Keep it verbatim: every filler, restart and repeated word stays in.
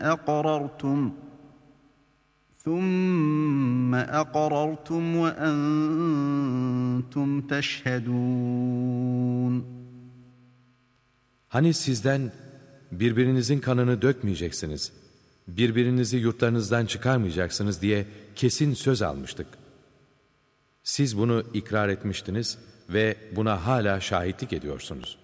أقررتم ثم أقررتم وأنتم تشهدون. Hani sizden birbirinizin kanını dökmeyeceksiniz, birbirinizi yurtlarınızdan çıkarmayacaksınız diye kesin söz almıştık. Siz bunu ikrar etmiştiniz ve buna hala şahitlik ediyorsunuz.